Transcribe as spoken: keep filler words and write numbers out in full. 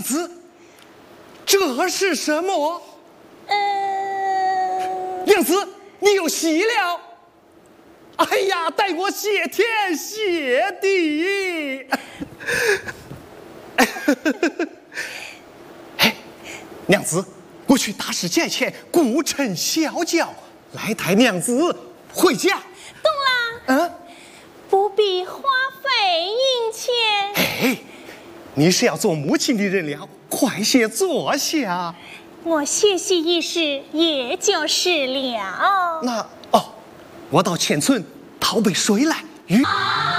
娘子，这是什么？ 嗯， 娘子，你有喜了。哎呀，待我谢天谢地。哎，娘子，我去打使节前，顾臣小轿来带娘子回家。 懂了。 嗯， 不必花费银钱。 哎，你是要做母亲的人了，快些坐下。 我歇息一时，也就是了。 那哦，我到前村讨杯水来与。啊